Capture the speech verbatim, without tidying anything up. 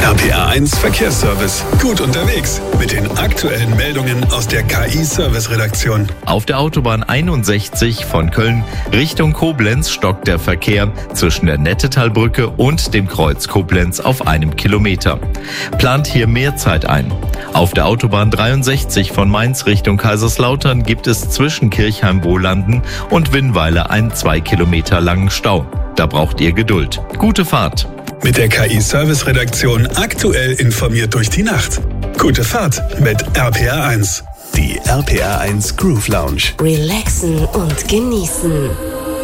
R P R eins Verkehrsservice. Gut unterwegs mit den aktuellen Meldungen aus der K I-Service-Redaktion. Auf der Autobahn einundsechzig von Köln Richtung Koblenz stockt der Verkehr zwischen der Nettetalbrücke und dem Kreuz Koblenz auf einem Kilometer. Plant hier mehr Zeit ein. Auf der Autobahn dreiundsechzig von Mainz Richtung Kaiserslautern gibt es zwischen Kirchheim-Wohlanden und Winnweiler einen zwei Kilometer langen Stau. Da braucht ihr Geduld. Gute Fahrt. Mit der K I-Service-Redaktion aktuell informiert durch die Nacht. Gute Fahrt mit R P R eins. Die R P R eins Groove Lounge. Relaxen und genießen.